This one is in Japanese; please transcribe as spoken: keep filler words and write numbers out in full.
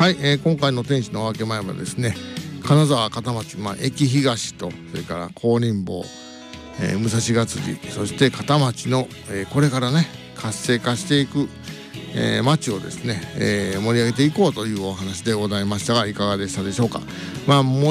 はい、えー、今回の天使の分け前はですね、金沢片町、まあ、駅東とそれから香林坊、えー、武蔵ヶ辻、そして片町の、えー、これからね活性化していく、えー、町をですね、えー、盛り上げていこうというお話でございましたが、いかがでしたでしょうか。まあもう